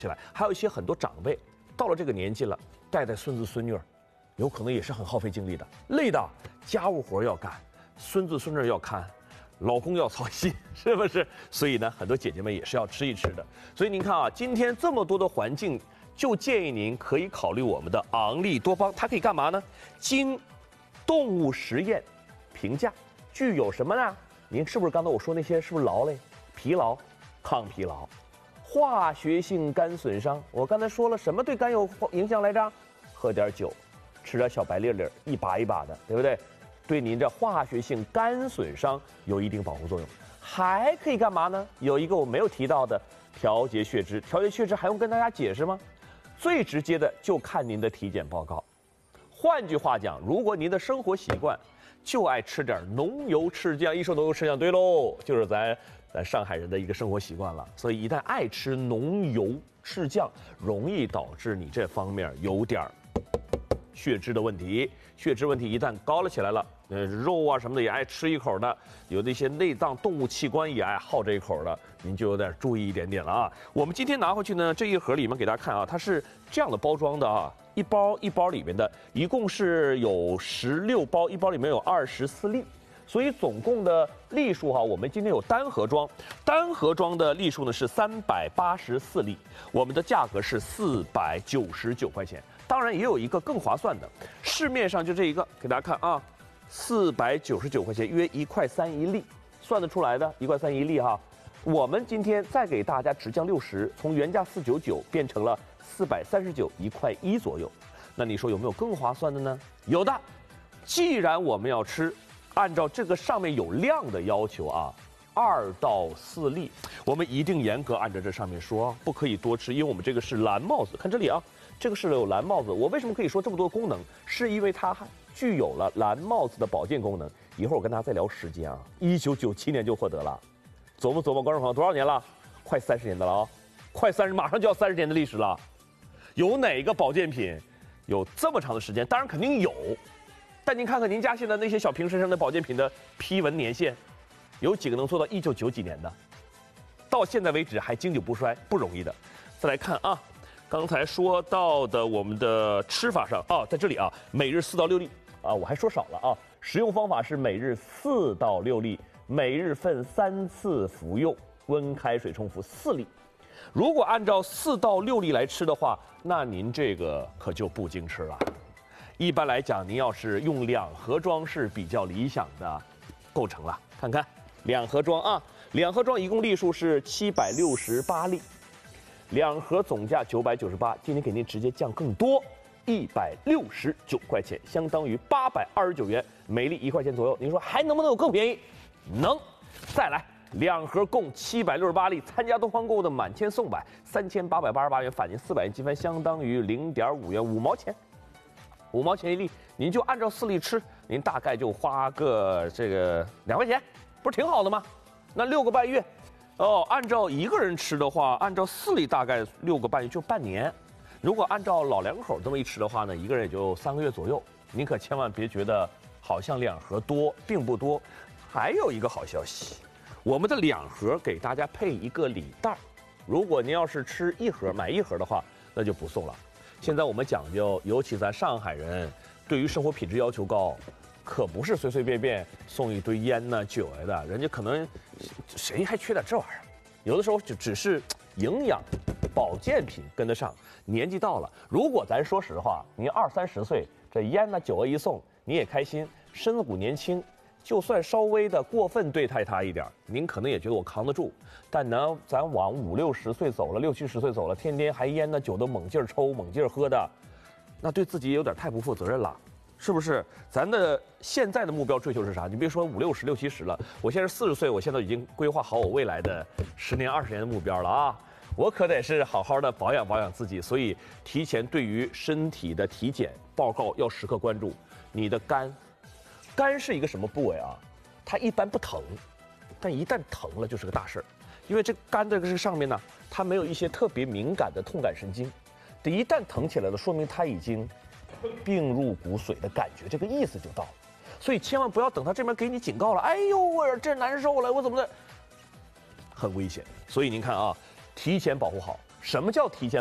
起来。还有一些很多长辈到了这个年纪了，带孙子孙女儿，有可能也是很耗费精力的，累的，家务活要干，孙子孙女要看。老公要操心，是不是？所以呢，很多姐姐们也是要吃一吃的。所以您看啊，今天这么多的环境，就建议您可以考虑我们的昂利多邦，它可以干嘛呢？经动物实验评价，具有什么呢？您是不是刚才我说那些是不是劳累、疲劳、抗疲劳、化学性肝损伤？我刚才说了什么对肝有影响来着？喝点酒，吃点小白粒粒，一把一把的，对不对？对您这化学性肝损伤有一定保护作用，还可以干嘛呢？有一个我没有提到的，调节血脂。调节血脂还用跟大家解释吗？最直接的就看您的体检报告。换句话讲，如果您的生活习惯就爱吃点浓油赤酱，一说浓油赤酱，对喽，就是咱上海人的一个生活习惯了。所以一旦爱吃浓油赤酱，容易导致你这方面有点血脂的问题。血脂问题一旦高了起来了，肉啊什么的也爱吃一口的，有那些内脏动物器官也爱好这一口的，您就有点注意一点点了啊。我们今天拿回去呢，这一盒里面给大家看啊，它是这样的包装的啊，一包一包里面的，一共是有16包，一包里面有24粒。所以总共的粒数哈，我们今天有单盒装，单盒装的粒数呢是384粒，我们的价格是499块钱。当然也有一个更划算的，市面上就这一个，给大家看啊，499块钱，约1.3块一粒，算得出来的，1.3块一粒哈。我们今天再给大家直降60，从原价499变成了439，1.1块左右。那你说有没有更划算的呢？有的。既然我们要吃，按照这个上面有量的要求啊，2到4粒，我们一定严格按照这上面说，不可以多吃，因为我们这个是蓝帽子，看这里啊。这个是有蓝帽子，我为什么可以说这么多功能？是因为它具有了蓝帽子的保健功能。一会儿我跟大家再聊时间啊，1997年就获得了，琢磨琢磨，观众朋友多少年了？快30年的了啊，快30，马上就要30年的历史了。有哪个保健品有这么长的时间？当然肯定有，但您看看您家现在那些小瓶身上的保健品的批文年限，有几个能做到1990几年的？到现在为止还经久不衰，不容易的。再来看啊。刚才说到的我们的吃法上啊，在这里啊，每日4到6粒啊，我还说少了啊。食用方法是每日4到6粒，每日分3次服用，温开水冲服4粒。如果按照4到6粒来吃的话，那您这个可就不经吃了。一般来讲，您要是用2盒装是比较理想的构成了。看看2盒装啊，2盒装一共粒数是768粒。2盒总价998，今天给您直接降更多，169块钱，相当于829元，每粒1块钱左右。您说还能不能有更便宜？能。再来2盒共768粒，参加东方购物的满千送百，3888元，返您400元积分，相当于0.5元，5毛钱，5毛钱一粒，您就按照4粒吃，您大概就花个这个2块钱，不是挺好的吗？那6个半月。哦，按照一个人吃的话，按照4粒大概6个半月就半年。如果按照老2口这么一吃的话呢，一个人也就3个月左右。您可千万别觉得好像2盒多，并不多。还有一个好消息，我们的2盒给大家配一个礼袋。如果您要是吃1盒买1盒的话，那就不送了。现在我们讲究，尤其咱上海人对于生活品质要求高。可不是随随便便送一堆烟呐、酒呀的，人家可能谁还缺点这玩意儿？有的时候就只是营养、保健品跟得上。年纪到了，如果咱说实话，您20、30岁，这烟呐、酒啊一送，你也开心，身子骨年轻，就算稍微的过分对待他一点，您可能也觉得我扛得住。但呢，咱往50、60岁走了，60、70岁走了，天天还烟呐、酒都猛劲儿抽、猛劲儿喝的，那对自己也有点太不负责任了。是不是？咱的现在的目标追求是啥？你别说50、60、60、70了，我现在40岁，我现在已经规划好我未来的10年、20年的目标了啊！我可得是好好的保养保养自己，所以提前对于身体的体检报告要时刻关注。你的肝，肝是一个什么部位啊？它一般不疼，但一旦疼了就是个大事儿，因为这肝这个上面呢，它没有一些特别敏感的痛感神经，这一旦疼起来了，说明它已经病入骨髓的感觉，这个意思就到了。所以千万不要等他这边给你警告了，哎呦，我这难受了，我怎么的，很危险。所以您看啊，提前保护好， 什么叫提前